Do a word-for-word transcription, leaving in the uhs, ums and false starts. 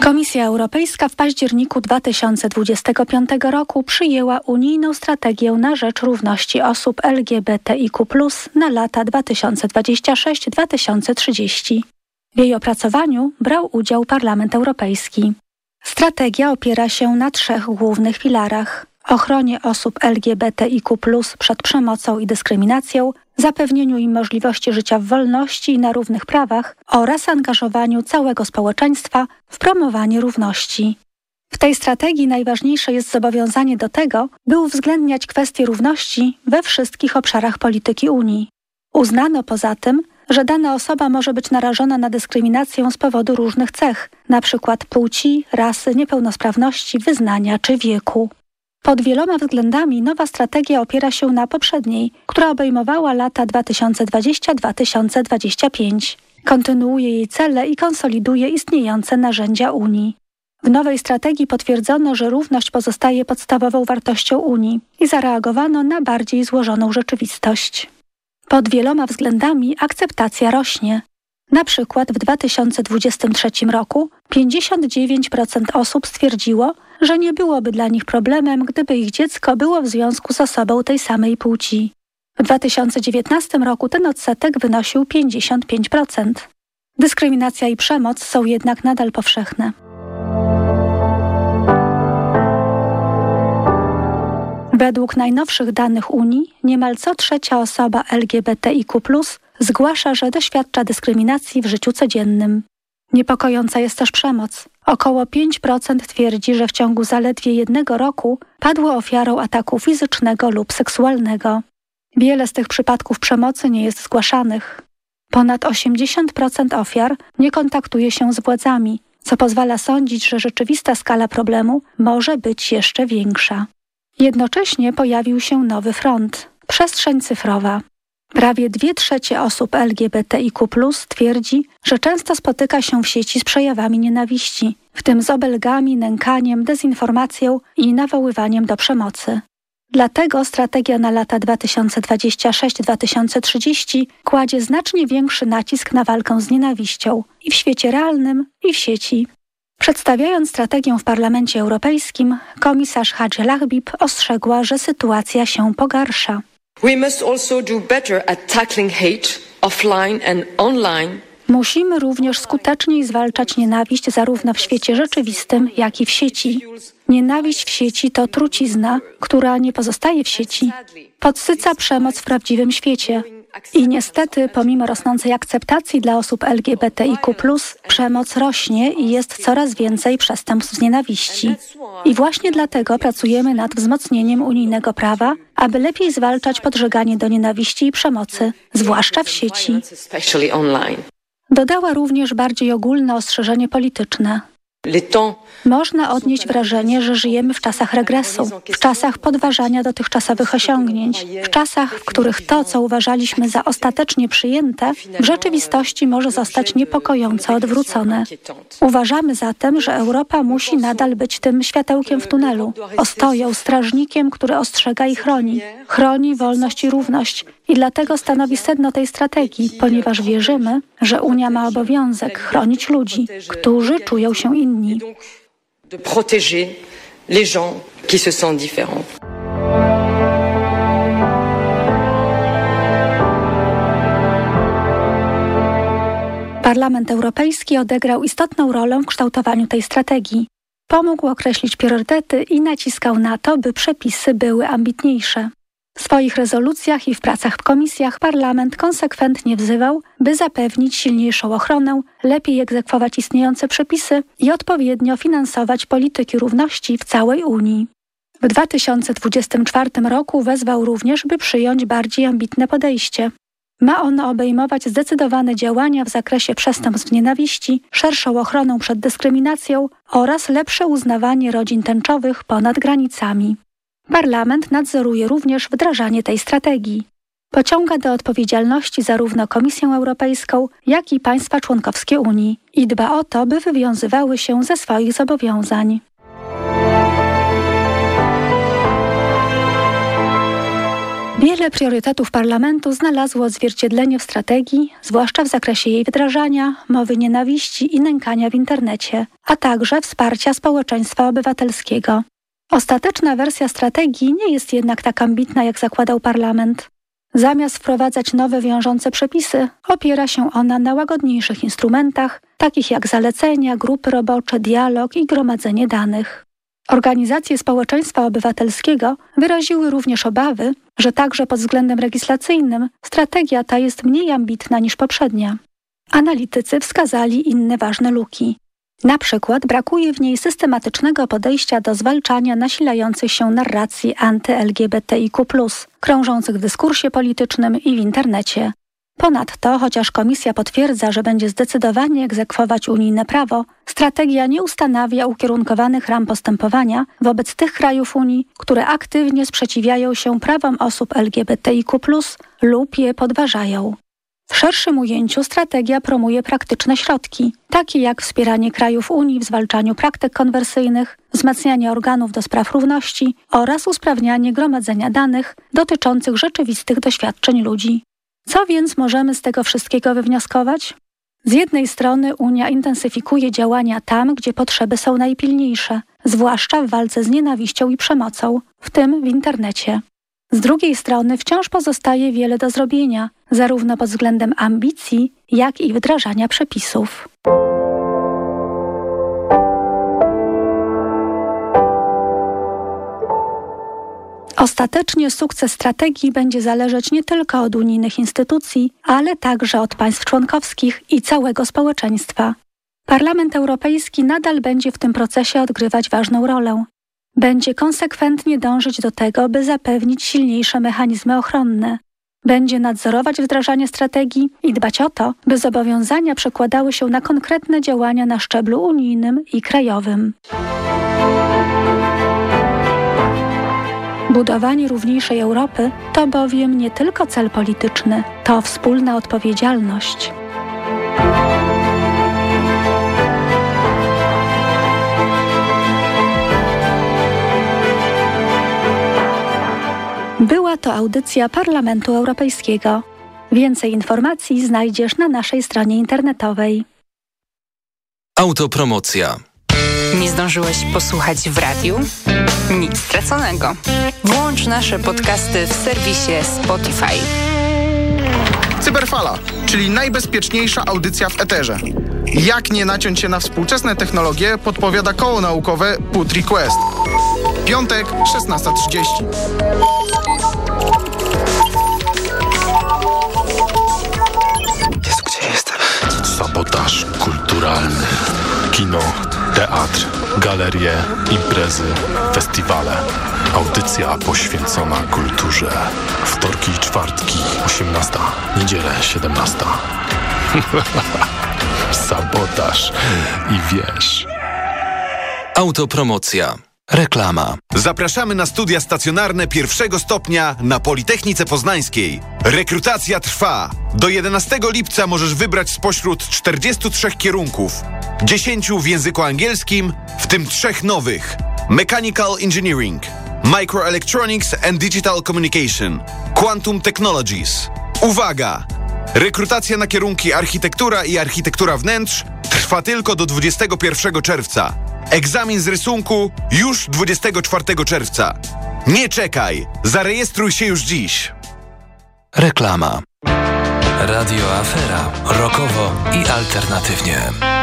Komisja Europejska w październiku dwa tysiące dwudziestego piątego roku przyjęła unijną strategię na rzecz równości osób L G B T I Q plus, na lata dwa tysiące dwudziesty szósty do dwa tysiące trzydziestego. W jej opracowaniu brał udział Parlament Europejski. Strategia opiera się na trzech głównych filarach: ochronie osób L G B T I Q plus przed przemocą i dyskryminacją, zapewnieniu im możliwości życia w wolności i na równych prawach oraz angażowaniu całego społeczeństwa w promowanie równości. W tej strategii najważniejsze jest zobowiązanie do tego, by uwzględniać kwestie równości we wszystkich obszarach polityki Unii. Uznano poza tym, że dana osoba może być narażona na dyskryminację z powodu różnych cech, np. płci, rasy, niepełnosprawności, wyznania czy wieku. Pod wieloma względami nowa strategia opiera się na poprzedniej, która obejmowała lata dwa tysiące dwudziesty do dwa tysiące dwudziestego piątego. Kontynuuje jej cele i konsoliduje istniejące narzędzia Unii. W nowej strategii potwierdzono, że równość pozostaje podstawową wartością Unii i zareagowano na bardziej złożoną rzeczywistość. Pod wieloma względami akceptacja rośnie. Na przykład w dwa tysiące dwudziestym trzecim roku pięćdziesiąt dziewięć procent osób stwierdziło, że nie byłoby dla nich problemem, gdyby ich dziecko było w związku z osobą tej samej płci. W dwa tysiące dziewiętnastym roku ten odsetek wynosił pięćdziesiąt pięć procent. Dyskryminacja i przemoc są jednak nadal powszechne. Według najnowszych danych Unii niemal co trzecia osoba L G B T I Q plus zgłasza, że doświadcza dyskryminacji w życiu codziennym. Niepokojąca jest też przemoc. Około pięć procent twierdzi, że w ciągu zaledwie jednego roku padło ofiarą ataku fizycznego lub seksualnego. Wiele z tych przypadków przemocy nie jest zgłaszanych. Ponad osiemdziesiąt procent ofiar nie kontaktuje się z władzami, co pozwala sądzić, że rzeczywista skala problemu może być jeszcze większa. Jednocześnie pojawił się nowy front – przestrzeń cyfrowa. Prawie dwie trzecie osób L G B T I Q plus twierdzi, że często spotyka się w sieci z przejawami nienawiści, w tym z obelgami, nękaniem, dezinformacją i nawoływaniem do przemocy. Dlatego strategia na lata dwa tysiące dwudziesty szósty do dwa tysiące trzydziestego kładzie znacznie większy nacisk na walkę z nienawiścią i w świecie realnym, i w sieci. Przedstawiając strategię w Parlamencie Europejskim, komisarz Hadži Lahbib ostrzegła, że sytuacja się pogarsza. We must also do better at tackling hate offline and online. Musimy również skuteczniej zwalczać nienawiść zarówno w świecie rzeczywistym, jak i w sieci. Nienawiść w sieci to trucizna, która nie pozostaje w sieci. Podsyca przemoc w prawdziwym świecie. I niestety, pomimo rosnącej akceptacji dla osób L G B T I Q plus, przemoc rośnie i jest coraz więcej przestępstw z nienawiści. I właśnie dlatego pracujemy nad wzmocnieniem unijnego prawa, aby lepiej zwalczać podżeganie do nienawiści i przemocy, zwłaszcza w sieci. Dodała również bardziej ogólne ostrzeżenie polityczne. Można odnieść wrażenie, że żyjemy w czasach regresu, w czasach podważania dotychczasowych osiągnięć, w czasach, w których to, co uważaliśmy za ostatecznie przyjęte, w rzeczywistości może zostać niepokojąco odwrócone. Uważamy zatem, że Europa musi nadal być tym światełkiem w tunelu, ostoją, strażnikiem, który ostrzega i chroni. Chroni wolność i równość i dlatego stanowi sedno tej strategii, ponieważ wierzymy, że Unia ma obowiązek chronić ludzi, którzy czują się inni. De protéger les gens qui se sentent différents. Parlament Europejski odegrał istotną rolę w kształtowaniu tej strategii. Pomógł określić priorytety i naciskał na to, by przepisy były ambitniejsze. W swoich rezolucjach i w pracach w komisjach Parlament konsekwentnie wzywał, by zapewnić silniejszą ochronę, lepiej egzekwować istniejące przepisy i odpowiednio finansować polityki równości w całej Unii. W dwa tysiące dwudziestym czwartym roku wezwał również, by przyjąć bardziej ambitne podejście. Ma ono obejmować zdecydowane działania w zakresie przestępstw nienawiści, szerszą ochronę przed dyskryminacją oraz lepsze uznawanie rodzin tęczowych ponad granicami. Parlament nadzoruje również wdrażanie tej strategii. Pociąga do odpowiedzialności zarówno Komisję Europejską, jak i państwa członkowskie Unii i dba o to, by wywiązywały się ze swoich zobowiązań. Wiele priorytetów parlamentu znalazło odzwierciedlenie w strategii, zwłaszcza w zakresie jej wdrażania, mowy nienawiści i nękania w internecie, a także wsparcia społeczeństwa obywatelskiego. Ostateczna wersja strategii nie jest jednak tak ambitna, jak zakładał parlament. Zamiast wprowadzać nowe wiążące przepisy, opiera się ona na łagodniejszych instrumentach, takich jak zalecenia, grupy robocze, dialog i gromadzenie danych. Organizacje społeczeństwa obywatelskiego wyraziły również obawy, że także pod względem legislacyjnym strategia ta jest mniej ambitna niż poprzednia. Analitycy wskazali inne ważne luki. Na przykład brakuje w niej systematycznego podejścia do zwalczania nasilających się narracji anty-L G B T I Q plus, krążących w dyskursie politycznym i w internecie. Ponadto, chociaż Komisja potwierdza, że będzie zdecydowanie egzekwować unijne prawo, strategia nie ustanawia ukierunkowanych ram postępowania wobec tych krajów Unii, które aktywnie sprzeciwiają się prawom osób L G B T I Q plus lub je podważają. W szerszym ujęciu strategia promuje praktyczne środki, takie jak wspieranie krajów Unii w zwalczaniu praktyk konwersyjnych, wzmacnianie organów do spraw równości oraz usprawnianie gromadzenia danych dotyczących rzeczywistych doświadczeń ludzi. Co więc możemy z tego wszystkiego wywnioskować? Z jednej strony Unia intensyfikuje działania tam, gdzie potrzeby są najpilniejsze, zwłaszcza w walce z nienawiścią i przemocą, w tym w internecie. Z drugiej strony wciąż pozostaje wiele do zrobienia, zarówno pod względem ambicji, jak i wdrażania przepisów. Ostatecznie sukces strategii będzie zależeć nie tylko od unijnych instytucji, ale także od państw członkowskich i całego społeczeństwa. Parlament Europejski nadal będzie w tym procesie odgrywać ważną rolę. Będzie konsekwentnie dążyć do tego, by zapewnić silniejsze mechanizmy ochronne. Będzie nadzorować wdrażanie strategii i dbać o to, by zobowiązania przekładały się na konkretne działania na szczeblu unijnym i krajowym. Budowanie równiejszej Europy to bowiem nie tylko cel polityczny, to wspólna odpowiedzialność. Była to audycja Parlamentu Europejskiego. Więcej informacji znajdziesz na naszej stronie internetowej. Autopromocja. Nie zdążyłeś posłuchać w radiu? Nic straconego. Włącz nasze podcasty w serwisie Spotify. Cyberfala, czyli najbezpieczniejsza audycja w eterze. Jak nie naciąć się na współczesne technologie, podpowiada koło naukowe Put Request. Piątek, szesnasta trzydzieści. Jezu, gdzie jestem? Sabotaż kulturalny. Kino, teatr, galerie, imprezy, festiwale. Audycja poświęcona kulturze. Wtorki i czwartki, osiemnasta. Niedzielę, siedemnasta. Sabotaż i wiesz. Autopromocja. Reklama. Zapraszamy na studia stacjonarne pierwszego stopnia na Politechnice Poznańskiej. Rekrutacja trwa. Do jedenastego lipca możesz wybrać spośród czterdziestu trzech kierunków. dziesięciu w języku angielskim, w tym trzech nowych. Mechanical Engineering, Microelectronics and Digital Communication, Quantum Technologies. Uwaga! Rekrutacja na kierunki architektura i architektura wnętrz trwa tylko do dwudziestego pierwszego czerwca. Egzamin z rysunku już dwudziestego czwartego czerwca. Nie czekaj! Zarejestruj się już dziś. Reklama. Radio Afera. Rockowo i alternatywnie.